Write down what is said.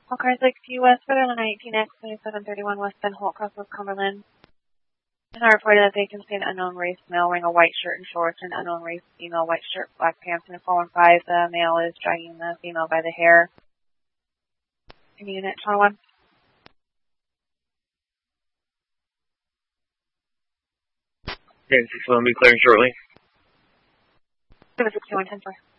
All car 6 West for the 19X 2731 West Bend Holt Crossroads Cumberland. And I reported that they can see an unknown race male wearing a white shirt and shorts, and unknown race female white shirt, black pants, and a 415. The male is dragging the female by the hair. In unit, Channel 1. Okay, 6-1 will be clearing shortly. 761, 10-4.